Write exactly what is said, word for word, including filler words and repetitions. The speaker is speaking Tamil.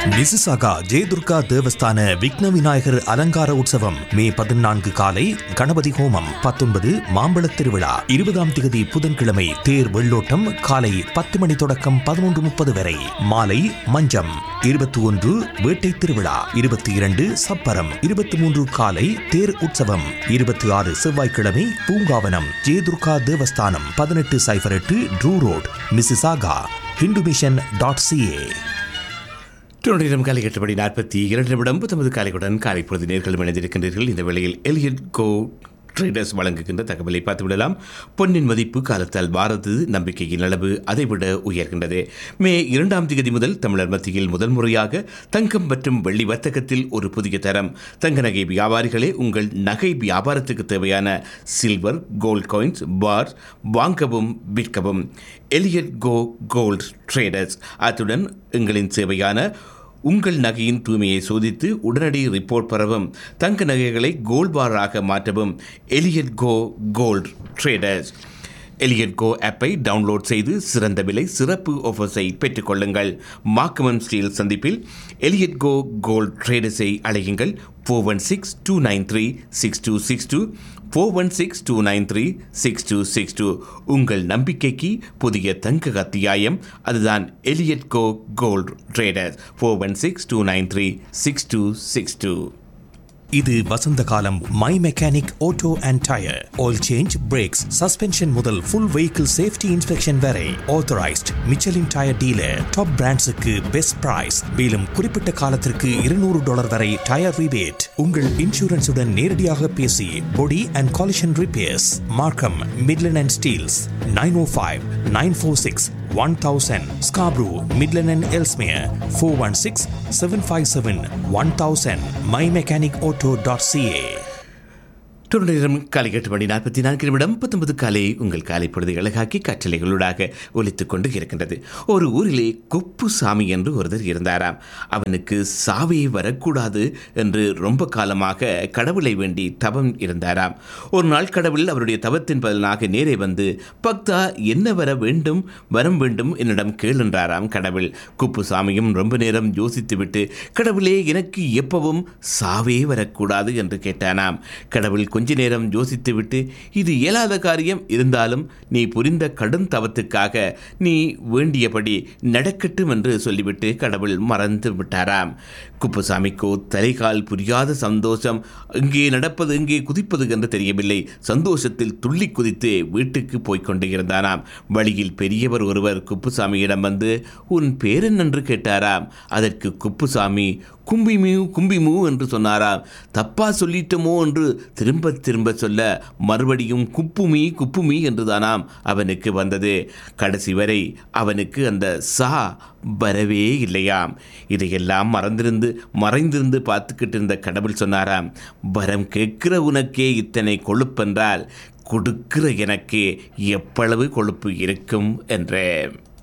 மிசிசாகா ஜெயதுர்கா தேவஸ்தான விக்ன விநாயகர் அலங்கார உற்சவம் மே பதினான்கு காலை கணபதி ஹோமம், பத்தொன்பது மாம்பழ திருவிழா, இருபதாம் திகதி புதன்கிழமை தேர் வெள்ளோட்டம் காலை பத்து மணி தொடக்கம் பதினொன்று முப்பது வரை, மாலை மஞ்சம், இருபத்தி ஒன்று வேட்டை திருவிழா, இருபத்தி இரண்டு சப்பரம், இருபத்தி மூன்று காலை தேர் உற்சவம், இருபத்தி ஆறு செவ்வாய்க்கிழமை பூங்காவனம் ஜெயதுர்கா தேவஸ்தானம், பதினெட்டு சைபர் எட்டு true road, Mississauga. Hindu mission dot CA. நேரம் காலை எட்டுபடி நாற்பத்தி இரண்டு நிமிடம் தமது காலையுடன் காலை பொழுது நேர்களும் இணைந்திருக்கின்றீர்கள். இந்த வேளையில் எலியட் கோ ட்ரேடர்ஸ் வழங்குகின்ற தகவலை பார்த்துவிடலாம். பொன்னின் மதிப்பு காலத்தால் மாறது, நம்பிக்கையின் அளவு அதைவிட உயர்கின்றது. மே இரண்டாம் தேதி முதல் தமிழர் மத்தியில் முதல் முறையாக தங்கம் மற்றும் வெள்ளி வர்த்தகத்தில் ஒரு புதிய தரம். தங்க நகை வியாபாரிகளே, உங்கள் நகை வியாபாரத்துக்கு தேவையான சில்வர், கோல்ட் காயின்ஸ், பார்ஸ் வாங்கவும் விற்கவும் எலியட் கோ கோல்ட் ட்ரேடர்ஸ். அத்துடன் எங்களின் சேவையான உங்கள் நகையின் தூய்மையை சோதித்து உடனடி ரிப்போர்ட் பெறவும், தங்க நகைகளை கோல்ட் பாராக மாற்றவும் எலியட் கோ கோல்ட் ட்ரேடர்ஸ். எலியட் கோ ஆப்பை டவுன்லோட் செய்து சிறந்த விலை சிறப்பு ஆஃபர்ஸை பெற்றுக்கொள்ளுங்கள். மார்க்கம் ஸ்டீல் சந்திப்பில் எலியட் கோ கோல்ட் ட்ரேடர்ஸை அழையுங்கள். Four one six two nine three six two six two four one six two nine three six two six two. உங்கள் நம்பிக்கைக்கு புதிய தங்க அத்தியாயம், அதுதான் எலியட் கோ gold traders. Four one six two nine three six two six two. இது வசந்த காலம். My mechanic auto and tyre, oil change, breaks, suspension முதல் ஃபுல் வெஹிக்கிள் சேஃப்டி இன்ஸ்பெக்ஷன் வரை authorised Michelin tyre dealer. Top பிராண்ட்ஸுக்கு best price. மேலும் குறிப்பிட்ட காலத்திற்கு இருநூறு டாலர் வரை டயர் ரிபேட். உங்கள் இன்சூரன்ஸுடன் நேரடியாக பேசி பொடி அண்ட் காலிஷன் ரிப்பேர்ஸ். மார்க்கம், Midland and Steeles. Nine O five nine four six one thousand. Scarborough, Midland and Ellesmere. Four one six seven five seven one thousand. My mechanic auto dot CA. நேரம் காலை எட்டு மணி நாற்பத்தி நான்கு நிமிடம் பத்தொன்பது காலை உங்கள் காலை பொழுது அழகாக்கி கற்றலைகளூடாக ஒலித்துக் கொண்டு இருக்கின்றது. ஒரு ஊரிலே குப்புசாமி என்று ஒருவர் இருந்தாராம். அவனுக்கு சாவே வரக்கூடாது என்று ரொம்ப காலமாக கடவுளை வேண்டி தவம் இருந்தாராம். ஒரு நாள் கடவுள் அவருடைய தவத்தின் பலனாக நேரே வந்து, பக்தா, என்ன வர வேண்டும், வரம் வேண்டும் என்னிடம் கேளென்றாராம் கடவுள். குப்புசாமியும் ரொம்ப நேரம் யோசித்துவிட்டு, கடவுளே, எனக்கு எப்பவும் சாவே வரக்கூடாது என்று கேட்டானாம். கடவுள் கொஞ்ச நேரம் யோசித்துவிட்டு, இது இயலாத காரியம், இருந்தாலும் நீ புரிந்த கடும் தவத்துக்காக நீ வேண்டியபடி நடக்கட்டும் என்று சொல்லிவிட்டு கடவுள் மறந்து விட்டாராம். குப்புசாமிக்கோ தலைகால் புரியாத சந்தோஷம். இங்கே நடப்பது, இங்கே குதிப்பது என்று தெரியவில்லை. சந்தோஷத்தில் துள்ளி குதித்து வீட்டுக்கு போய்கொண்டு இருந்தானாம். வழியில் பெரியவர் ஒருவர் குப்புசாமியிடம் வந்து, உன் பேரன் என்று கேட்டாராம். அதற்கு குப்புசாமி கும்பிமூ கும்பிமூ என்று சொன்னாராம். தப்பா சொல்லிட்டோமோ என்று திரும்ப திரும்ப சொல்ல மறுபடியும் குப்புமி குப்புமி என்றுதானாம் அவனுக்கு வந்தது. கடைசி வரை அவனுக்கு அந்த சா வரவே இல்லையாம். இதையெல்லாம் மறந்திருந்து மறைந்திருந்து பார்த்துக்கிட்டு இருந்த கடவுள் சொன்னாராம், வரம் கேட்கிற உனக்கே இத்தனை கொழுப்பென்றால் கொடுக்கிற எனக்கு எவ்வளவு கொழுப்பு இருக்கும் என்றே.